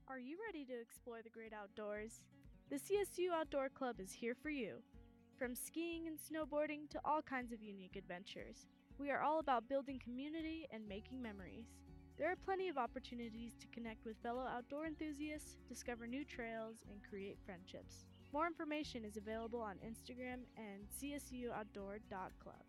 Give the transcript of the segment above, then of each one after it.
Are you ready to explore the great outdoors? The CSU Outdoor Club is here for you. From skiing and snowboarding to all kinds of unique adventures, we are all about building community and making memories. There are plenty of opportunities to connect with fellow outdoor enthusiasts, discover new trails, and create friendships. More information is available on Instagram and csuoutdoor.club.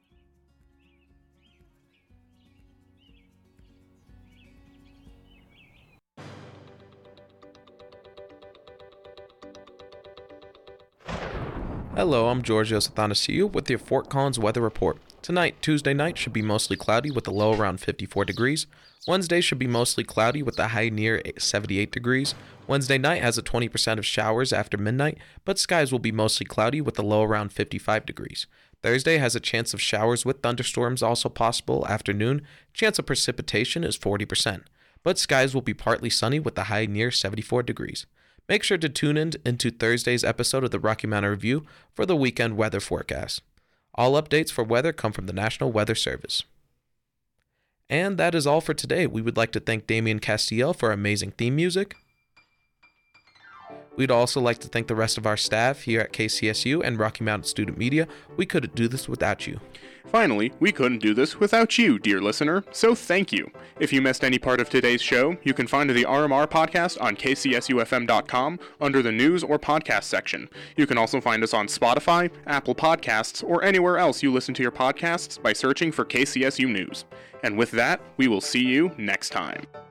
Hello, I'm Giorgio Sathanasiou with your Fort Collins weather report. Tonight, Tuesday night, should be mostly cloudy with a low around 54 degrees. Wednesday should be mostly cloudy with a high near 78 degrees. Wednesday night has a 20% of showers after midnight, but skies will be mostly cloudy with a low around 55 degrees. Thursday has a chance of showers with thunderstorms also possible afternoon. Chance of precipitation is 40%, but skies will be partly sunny with a high near 74 degrees. Make sure to tune in into Thursday's episode of the Rocky Mountain Review for the weekend weather forecast. All updates for weather come from the National Weather Service. And that is all for today. We would like to thank Damian Castiel for amazing theme music. We'd also like to thank the rest of our staff here at KCSU and Rocky Mountain Student Media. We couldn't do this without you. Finally, we couldn't do this without you, dear listener, so thank you. If you missed any part of today's show, you can find the RMR podcast on kcsufm.com under the news or podcast section. You can also find us on Spotify, Apple Podcasts, or anywhere else you listen to your podcasts by searching for KCSU News. And with that, we will see you next time.